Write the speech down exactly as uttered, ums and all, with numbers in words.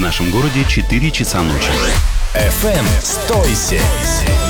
нашем городе четыре часа ночи. эф эм сто семь.